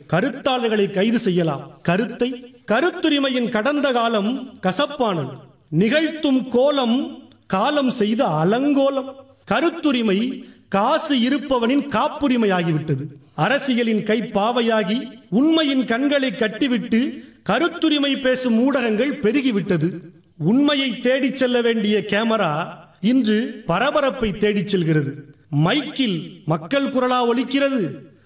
கருத்தாளர்களை கைது செய்யலாம். கருத்துரிமையின் கடந்த காலம் கசப்பானது. நிகழ்த்தும் கோலம் காலம் செய்த அலங்கோலம். கருத்துரிமை காசு இருப்பவனின் காப்புரிமையாகிவிட்டது. அரசியலின் கைப்பாவையாகி உண்மையின் கண்களை கட்டிவிட்டு கருத்துரிமை பேசும் ஊடகங்கள் பெருகிவிட்டது. உண்மையை தேடிச் செல்ல வேண்டிய கேமரா இன்று பரபரப்பை தேடிச் செல்கிறது. மைக்கில் மக்கள் குரலா ஒலிக்கிறது.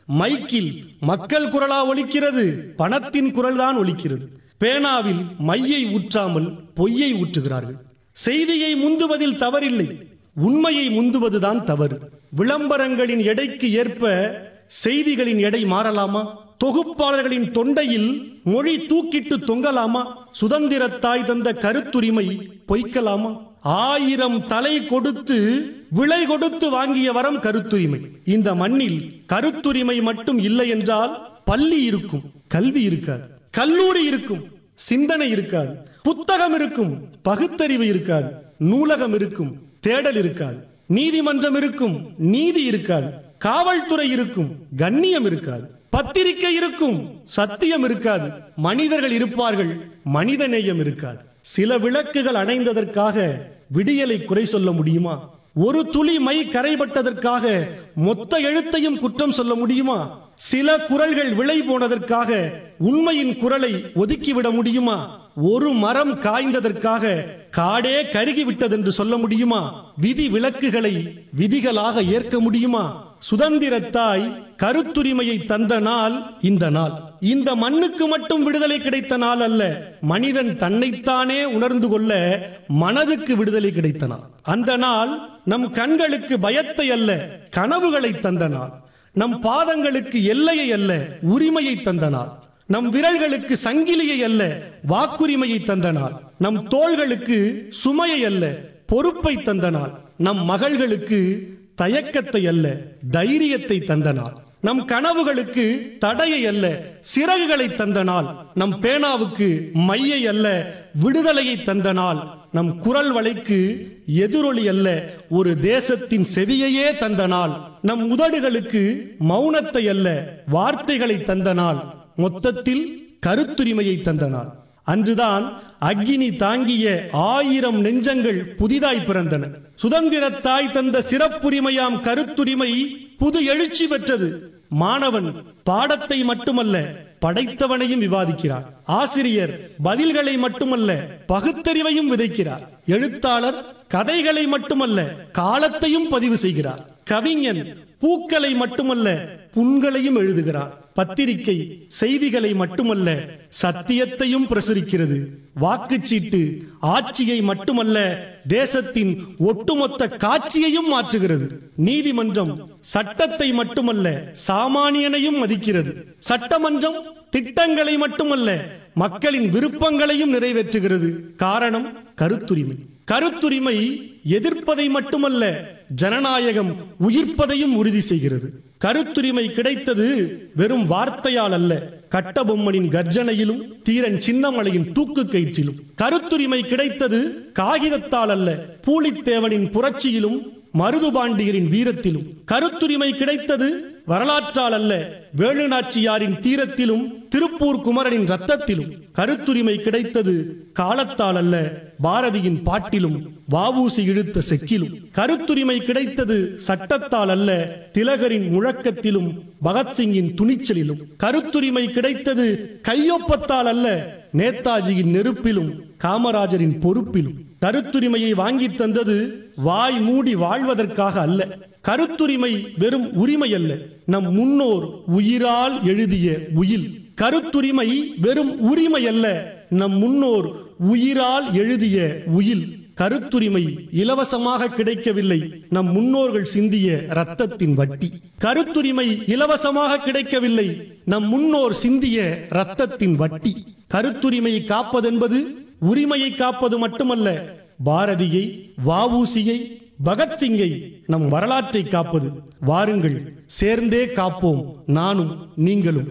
பணத்தின் குரல்தான் ஒலிக்கிறது. பேனாவில் மையை ஊற்றாமல் பொய்யை ஊற்றுகிறார்கள். செய்தியை முந்துவதில் தவறில்லை, உண்மையை முந்துவதுதான் தவறு. விளம்பரங்களின் எடைக்கு ஏற்ப செய்திகளின் எடை மாறலாமா? தொகுப்பாளர்களின் தொண்டையில் மொழி தூக்கிட்டு தொங்கலாமா? சுதந்திரத்தாய் தந்த கருத்துரிமை பொய்க்கலாமா? 1000 தலை கொடுத்து விலை கொடுத்து வாங்கிய வரம் கருத்துரிமை. இந்த மண்ணில் கருத்துரிமை மட்டும் இல்லை என்றால் பள்ளி இருக்கும், கல்வி இருக்காது. கல்லூரி இருக்கும், சிந்தனை இருக்காது. புத்தகம் இருக்கும், பகுத்தறிவு இருக்காது. நூலகம் இருக்கும், தேடல் இருக்காது. நீதிமன்றம் இருக்கும், நீதி இருக்காது. காவல்துறை இருக்கும், கண்ணியம் இருக்காது. பத்திரிகை இருக்கும், சத்தியம் இருக்காது. மனிதர்கள் இருப்பார்கள், மனிதநேயம் இருக்காது. சில விளக்குகள் அணைந்ததற்காக விடியலை குறை சொல்ல முடியுமா? ஒரு துளி மை கரைபட்டதற்காக மொத்த எழுத்தையும் குற்றம் சொல்ல முடியுமா? சில குரல்கள் விலை போனதற்காக உண்மையின் குரலை ஒதுக்கிவிட முடியுமா? ஒரு மரம் காய்ந்ததற்காக காடே கருகிவிட்டதென்று சொல்ல முடியுமா? விதி விலக்குகளை விதிகளாக ஏற்க முடியுமா? சுதந்திரத்தாய் கருத்துரிமையை தந்த நாள் இந்த நாள். இந்த மண்ணுக்கு மட்டும் விடுதலை கிடைத்த நாள் அல்ல, மனிதன் தன்னைத்தானே உணர்ந்து கொள்ள மனதுக்கு விடுதலை கிடைத்த நாள். அந்த நாள் நம் கண்களுக்கு பயத்தை அல்ல, கனவுகளை தந்த நாள். நம் பாதங்களுக்கு எல்லையை அல்ல, உரிமையை தந்த நாள். நம் விரல்களுக்கு சங்கிலியை அல்ல, வாக்குரிமையை தந்த நாள். நம் தோள்களுக்கு சுமையை அல்ல, பொறுப்பை தந்த நாள். நம் மகள்களுக்கு தயக்கத்தை அல்ல, தைரியத்தை தந்த நாள். நம் கனவுகளுக்கு தடையை அல்ல, சிறகுகளை தந்த நாள். நம் பேனாவுக்கு மையை அல்ல, விடுதலையை தந்த நாள். நம் குரல் வளைக்கு எதிரொலி அல்ல, ஒரு தேசத்தின் செவியையே தந்த நாள். நம் உதடுகளுக்கு மௌனத்தை அல்ல, வார்த்தைகளை தந்த நாள். மொத்தத்தில் கருத்துரிமையை தந்த நாள். அன்றுதான் அக்கினி தாங்கிய 1000 நெஞ்சங்கள் புதிதாய் பிறந்தன. சுதந்திரத்தாய் தந்த சிறப்புரிமையாம் கருத்துரிமை புது எழுச்சி பெற்றது. மாணவன் பாடத்தை மட்டுமல்ல, படைத்தவனையும் விவாதிக்கிறார். ஆசிரியர் பதில்களை மட்டுமல்ல, பகுத்தறிவையும் விதைக்கிறார். எழுத்தாளர் கதைகளை மட்டுமல்ல, காலத்தையும் பதிவு செய்கிறார். கவிஞன் பூக்களை மட்டுமல்ல, புண்களையும் எழுதுகிறார். பத்திரிகை செய்திகளை மட்டுமல்ல, சத்தியத்தையும் பிரசுரிக்கிறது. வாக்குச்சீட்டு ஆட்சியை மட்டுமல்ல, தேசத்தின் ஒட்டுமொத்த காட்சியையும் மாற்றுகிறது. நீதிமன்றம் சட்டத்தை மட்டுமல்ல, சாமானியனையும் மதிக்கிறது. சட்டமன்றம் திட்டங்களை மட்டுமல்ல, மக்களின் விருப்பங்களையும் நிறைவேற்றுகிறது. காரணம் கருத்துரிமை. கருத்துரிமை எதிர்ப்பதை மட்டுமல்ல, ஜனநாயகம் உயிர்ப்பதையும் உறுதி செய்கிறது. கருத்துரிமை கிடைத்தது வெறும் வார்த்தையால் அல்ல, கட்டபொம்மனின் கர்ஜனையிலும் தீரன் சின்னமலையின் தூக்கு கயிற்றிலும். கருத்துரிமை கிடைத்தது காகிதத்தால் அல்ல, பூலித்தேவனின் புரட்சியிலும் மருதுபாண்டியரின் வீரத்திலும். கருத்துரிமை கிடைத்தது வரலாற்றால் அல்ல, வேலுநாச்சியாரின் தீரத்திலும் திருப்பூர் குமரனின் ரத்தத்திலும். கருத்துரிமை கிடைத்தது காலத்தால் அல்ல, பாரதியின் பாட்டிலும் வஉசி இழுத்த செக்கிலும். கருத்துரிமை கிடைத்தது சட்டத்தால் அல்ல, திலகரின் முழக்கத்திலும் பகத்சிங்கின் துணிச்சலிலும். கருத்துரிமை கிடைத்தது கையொப்பத்தால் அல்ல, நேதாஜியின் நெருப்பிலும் காமராஜரின் பொறுப்பிலும். கருத்துரிமையை வாங்கி தந்தது வாய் மூடி வாழ்வதற்காக அல்ல. கருத்துரிமை வெறும் உரிமை அல்ல, நம் முன்னோர் உயிரால் எழுதிய உயில். கருத்துரிமை வெறும் உரிமை அல்ல, நம் முன்னோர் உயிரால் எழுதிய உயில். கருத்துரிமை இலவசமாக கிடைக்கவில்லை, நம் முன்னோர்கள் சிந்திய இரத்தத்தின் வட்டி. கருத்துரிமை இலவசமாக கிடைக்கவில்லை, நம் முன்னோர் சிந்திய இரத்தத்தின் வட்டி. கருத்துரிமையை காப்பதென்பது உரிமையை காப்பது மட்டுமல்ல, பாரதியை, வஉசியை, பகத்சிங்கை, நம் வரலாற்றை காப்பது. வாருங்கள், சேர்ந்தே காப்போம், நானும் நீங்களும்.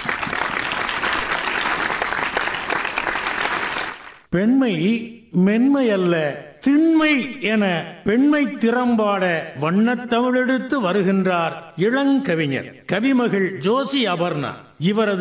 பெண்மை மென்மை அல்ல, திண்மை என பெண்மை திறம்பாட வண்ணத்தமிழெடுத்து வருகின்றார் இளங்கவிஞர் கவிமகள் ஜோசி அபர்ணா. இவரது